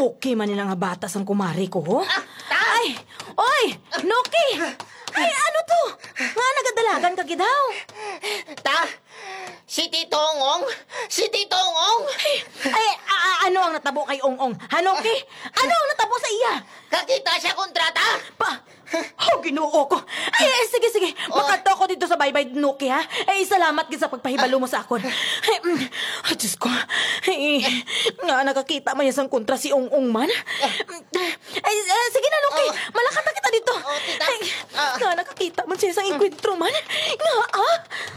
Nuki man nila nga batas ang kumari ko, ho? Ta! Ay! Oy! Nuki! Ay, ano to? Nga nagadalagan ka gidaw. Ta! Si Titongong! Si Titongong! Ay, ano ang natabo kay Ong-Ong? Ha, Nuki? Ano ang natabo sa iya? Kakita siya kontrata! Oh, ginoo ko. Ay, sige. Makato ako dito sa baybay, Nuki, ha? Ay, salamat gid sa pagpahibalo mo sa akon. Ay, Diyos ko. Ay, nga nakakita man yasang kontra si Ong-Ong man. Ay, sige na, Nuki. Malakata kita dito. Tita. Ay, nga nakakita man siya sa enkwentro man. Nga,